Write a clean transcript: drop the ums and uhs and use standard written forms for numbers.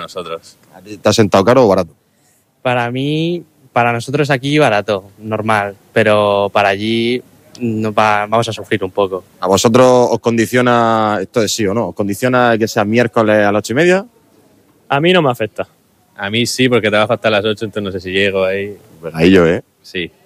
nosotros. ¿Te ha sentado caro o barato? Para mí, para nosotros aquí barato, normal, pero para allí vamos a sufrir un poco. ¿A vosotros os condiciona, esto es sí o no, os condiciona que sea miércoles a las 8:30? A mí no me afecta. A mí sí, porque te va a faltar las 8, entonces no sé si llego ahí. Pues ahí yo, Sí.